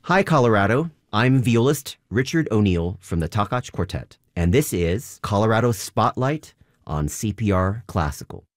Hi, Colorado. I'm violist Richard O'Neill from the Takach Quartet, and this is Colorado Spotlight on CPR Classical.